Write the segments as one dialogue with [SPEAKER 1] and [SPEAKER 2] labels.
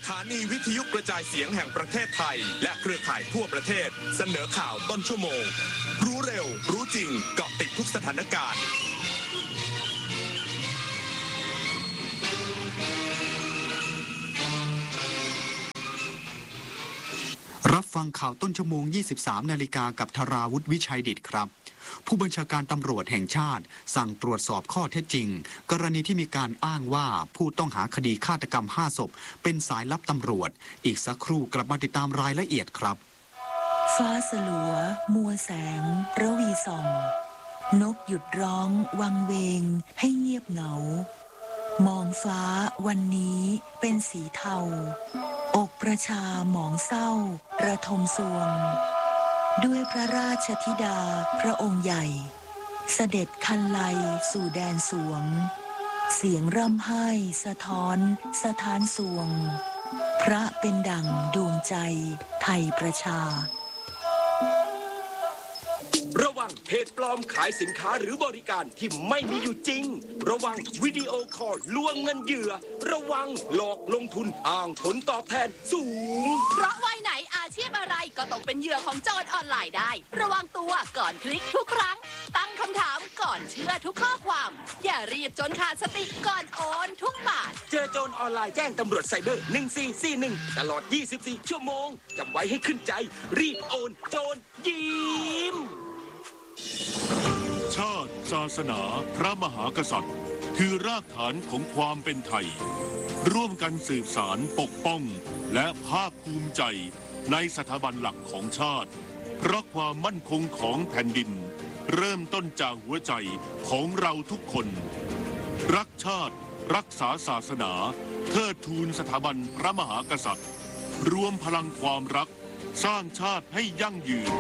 [SPEAKER 1] ถานีวิทยุกระจายเสียงแห่งประเทศไทยและเครือข่ายทั่วประเทศเสนอข่าวต้นชั่วโมงรู้เร็วรู้จริงเกาะติดทุกสถานการณ์
[SPEAKER 2] รับฟังข่าวต้นชั่วโมง 23 นาฬิกากับธราวุฒิวิชัยดิษฐ์ครับผู้บัญชาการตำรวจแห่งชาติสั่งตรวจสอบข้อเท็จจริงกรณีที่มีการอ้างว่าผู้ต้องหาคดีฆาตกรรม5 ศพเป็นสายลับตำรวจอีกสักครู่กลับมาติดตามรายละเอียดครับ
[SPEAKER 3] ฟ้าสลัวมัวแสงระวีส่องนกหยุดร้องวังเวงให้เงียบเหงามองฟ้าวันนี้เป็นสีเทาอกประชาหมองเศร้าระทมสวงด้วยพระราชธิดาพระองค์ใหญ่เสด็จคันไลสู่แดนสวงเสียงร่ำไห้สะท้อนสถานสวงพระเป็นดั่งดวงใจไทยประชา
[SPEAKER 4] ระวังเพจปลอมขายสินค้าหรือบริการที่ไม่มีอยู่จริงระวังวิดีโอคอลลวงเงินเหยื่อระวังหลอกลงทุนอ้างผลตอบแทนสูง
[SPEAKER 5] เพราะวัยไหนอาชีพอะไรก็ตกเป็นเหยื่อของโจรออนไลน์ได้ระวังตัวก่อนคลิกทุกครั้งตั้งคำถามก่อนเชื่อทุกข้อความอย่ารีบจนขาดสติก่อนโอนทุกบาท
[SPEAKER 4] เจอโจรออนไลน์แจ้งตำรวจไซเบอร์1441ตลอด24ชั่วโมงจำไว้ให้ขึ้นใจรีบโอนโจรยิ้ม
[SPEAKER 6] ชาติศาสนาพระมหากษัตริย์คือรากฐานของความเป็นไทยร่วมกันสืบสานปกป้องและภาคภูมิใจในสถาบันหลักของชาติเพราะความมั่นคงของแผ่นดินเริ่มต้นจากหัวใจของเราทุกคนรักชาติรักษาศาสนาเทิดทูนสถาบันพระมหากษัตริย์รวมพลังความรักสร้างชาติให้ยั่งยืน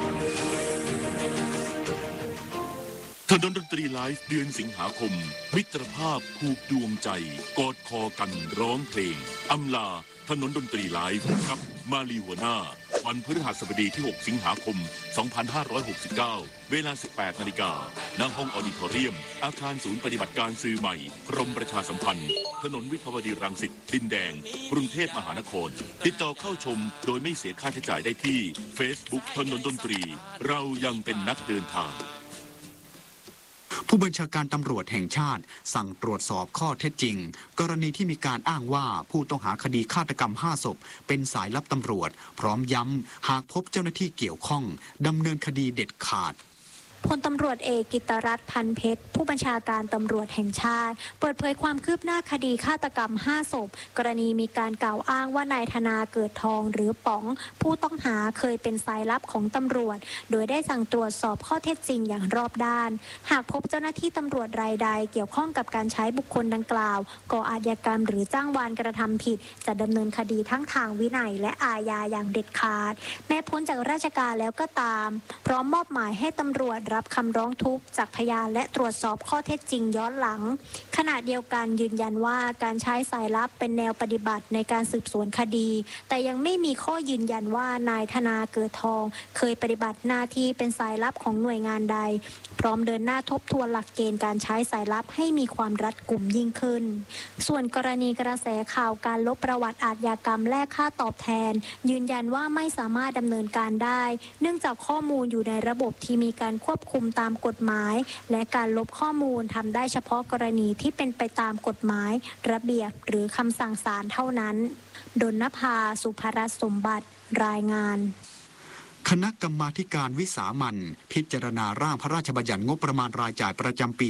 [SPEAKER 6] ถนนดนตรีไลฟ์เดือนสิงหาคมมิตรภาพผูกดวงใจกอดคอกันร้องเพลงอำลาถนนดนตรีไลฟ์กับมาลีหัวหน้าวันพฤหัสบดีที่6 สิงหาคม 2569 เวลา 18 นาฬิกาณห้องออดิทอเรียมอาคารศูนย์ปฏิบัติการสื่อใหม่กรมประชาสัมพันธ์ถนนวิภาวดีรังสิตดินแดงกรุงเทพมหานครติดต่อเข้าชมโดยไม่เสียค่าใช้จ่ายได้ที่ Facebook ถนนดนตรีเรายังเป็นนักเดินทาง
[SPEAKER 2] ผู้บัญชาการตำรวจแห่งชาติสั่งตรวจสอบข้อเท็จจริงกรณีที่มีการอ้างว่าผู้ต้องหาคดีฆาตกรรม5 ศพเป็นสายลับตำรวจพร้อมย้ำหากพบเจ้าหน้าที่เกี่ยวข้องดำเนินคดีเด็ดขาด
[SPEAKER 7] พลตำรวจเอกกิตรัตน์ พันเพชรผู้บัญชาการตำรวจแห่งชาติเปิดเผยความคืบหน้าคดีฆาตกรรม5 ศพกรณีมีการกล่าวอ้างว่านายธนาเกิดทองหรือป๋องผู้ต้องหาเคยเป็นสายลับของตำรวจโดยได้สั่งตรวจสอบข้อเท็จจริงอย่างรอบด้านหากพบเจ้าหน้าที่ตำรวจรายใดเกี่ยวข้องกับการใช้บุคคลดังกล่าวก่ออาชญากรรมหรือจ้างวานกระทำผิดจะดำเนินคดีทั้งทางวินัยและอาญาอย่างเด็ดขาดแม้พ้นจากราชการแล้วก็ตามพร้อมมอบหมายให้ตำรวจรับคำร้องทุกข์จากพยานและตรวจสอบข้อเท็จจริงย้อนหลังขณะเดียวกันยืนยันว่าการใช้สายลับเป็นแนวปฏิบัติในการสืบสวนคดีแต่ยังไม่มีข้อยืนยันว่านายธนาเกิดทองเคยปฏิบัติหน้าที่เป็นสายลับของหน่วยงานใดพร้อมเดินหน้าทบทวนหลักเกณฑ์การใช้สายลับให้มีความรัดกุมยิ่งขึ้นส่วนกรณีกระแสข่าวการลบประวัติอาชญากรรมแลกค่าตอบแทนยืนยันว่าไม่สามารถดำเนินการได้เนื่องจากข้อมูลอยู่ในระบบที่มีการควบคุมตามกฎหมายและการลบข้อมูลทำได้เฉพาะกรณีที่เป็นไปตามกฎหมายระเบียบหรือคำสั่งศาลเท่านั้นดลนภา สุภรัตน์สมบัติรายงาน
[SPEAKER 2] คณะกรรมาธิการวิสามัญพิจารณาร่างพระราชบัญญัติงบประมาณรายจ่ายประจำปี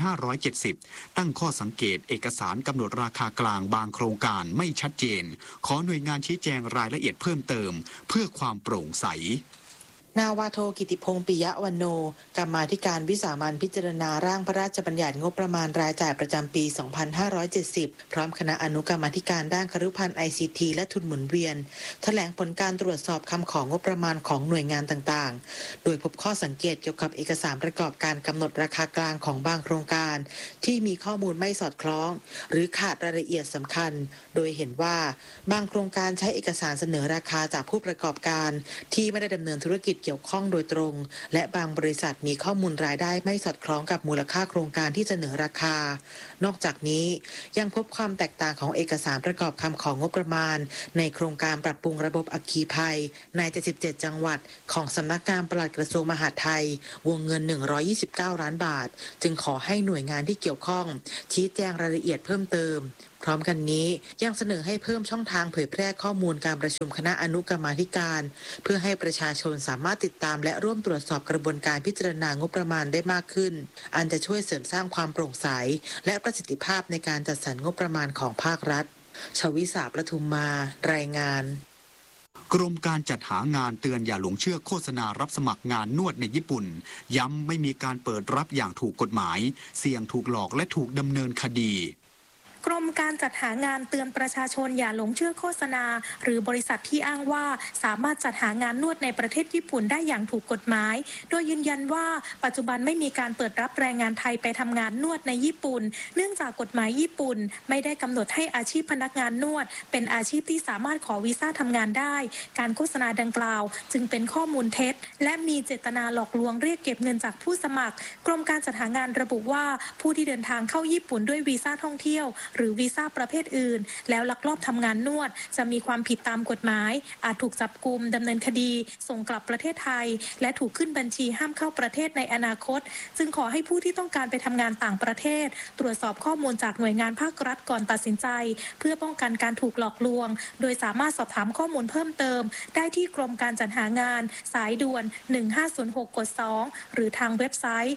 [SPEAKER 2] 2570 ตั้งข้อสังเกตเอกสารกำหนดราคากลางบางโครงการไม่ชัดเจนขอหน่วยงานชี้แจงรายละเอียดเพิ่มเติมเพื่อความโปร่งใส
[SPEAKER 8] นาวาโทกิติพงษ์ปิยะวรรณโนกรรมาธิการวิสามัญพิจารณาร่างพระราชบัญญัติงบประมาณรายจ่ายประจำปี 2570 พร้อมคณะอนุกรรมาธิการด้านครุภัณฑ์ ICT และทุนหมุนเวียนแถลงผลการตรวจสอบคำของงบประมาณของหน่วยงานต่างๆโดยพบข้อสังเกตเกี่ยวกับเอกสารประกอบการกำหนดราคากลางของบางโครงการที่มีข้อมูลไม่สอดคล้องหรือขาดรายละเอียดสำคัญโดยเห็นว่าบางโครงการใช้เอกสารเสนอราคาจากผู้ประกอบการที่ไม่ได้ดำเนินธุรกิจเกี่ยวข้องโดยตรง และบางบริษัทมีข้อมูลรายได้ไม่สอดคล้องกับมูลค่าโครงการที่เสนอราคานอกจากนี้ยังพบความแตกต่างของเอกสารประกอบคำของงบประมาณในโครงการปรับปรุงระบบอัคคีภัยใน77จังหวัดของสำนักงานปลัดกระทรวงมหาดไทยวงเงิน129ล้านบาทจึงขอให้หน่วยงานที่เกี่ยวข้องชี้แจงรายละเอียดเพิ่มเติมพร้อมกันนี้ยังเสนอให้เพิ่มช่องทางเผยแพร่ข้อมูลการประชุมคณะอนุกรรมาธิการเพื่อให้ประชาชนสามารถติดตามและร่วมตรวจสอบกระบวนการพิจารณางบประมาณได้มากขึ้นอันจะช่วยเสริมสร้างความโปร่งใสและประสิทธิภาพในการจัดสรรงบประมาณของภาครัฐชวิสาประทุมมารายงาน
[SPEAKER 2] กรมการจัดหางานเตือนอย่าหลงเชื่อโฆษณารับสมัครงานนวดในญี่ปุ่นย้ำไม่มีการเปิดรับอย่างถูกกฎหมายเสี่ยงถูกหลอกและถูกดำเนินคดี
[SPEAKER 9] กรมการจัดหางานเตือนประชาชนอย่าหลงเชื่อโฆษณาหรือบริษัทที่อ้างว่าสามารถจัดหางานนวดในประเทศญี่ปุ่นได้อย่างถูกกฎหมายโดยยืนยันว่าปัจจุบันไม่มีการเปิดรับแรงงานไทยไปทำงานนวดในญี่ปุ่นเนื่องจากกฎหมายญี่ปุ่นไม่ได้กำหนดให้อาชีพพนักงานนวดเป็นอาชีพที่สามารถขอวีซ่าทำงานได้การโฆษณาดังกล่าวจึงเป็นข้อมูลเท็จและมีเจตนาหลอกลวงเรียกเก็บเงินจากผู้สมัครกรมการจัดหางานระบุว่าผู้ที่เดินทางเข้าญี่ปุ่นด้วยวีซ่าท่องเที่ยวหรือวีซ่าประเภทอื่นแล้วลักลอบทำงานนวดจะมีความผิดตามกฎหมายอาจถูกจับกุมดำเนินคดีส่งกลับประเทศไทยและถูกขึ้นบัญชีห้ามเข้าประเทศในอนาคตจึงขอให้ผู้ที่ต้องการไปทำงานต่างประเทศตรวจสอบข้อมูลจากหน่วยงานภาครัฐก่อนตัดสินใจเพื่อป้องกันการถูกหลอกลวงโดยสามารถสอบถามข้อมูลเพิ่มเติมได้ที่กรมการจัดหางานสายด่วน1506กด2หรือทางเว็บไซต์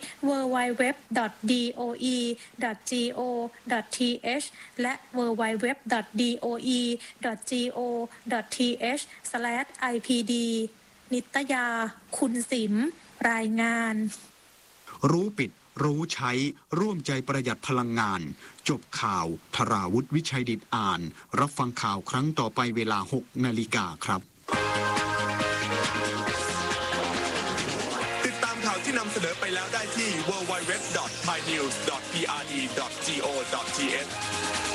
[SPEAKER 9] www.doe.go.th และ www.doe.go.th/ipd นิตยาคุณสิมรายงาน
[SPEAKER 2] รู้ปิดรู้ใช้ร่วมใจประหยัดพลังงานจบข่าวธราวุฒิวิชัยดิตอ่านรับฟังข่าวครั้งต่อไปเวลา 6 นาฬิกาครับ
[SPEAKER 1] ติดตามข่าวที่นำเสนอไปแล้วได้ที่ www.thainews.pre.go.th